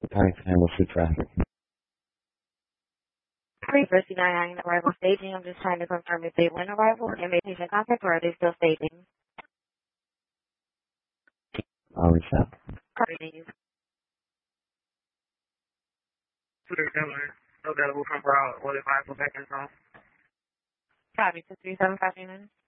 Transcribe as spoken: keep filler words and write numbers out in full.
How can handle food traffic? Three Mercy nine nine arrival staging. I'm just trying to confirm if they went arrival and made patient contact or are they still staging? I'll reach out. Copy these. Twitter Governor, available from Broad, what advice will back in home? Copy two three seven five nine.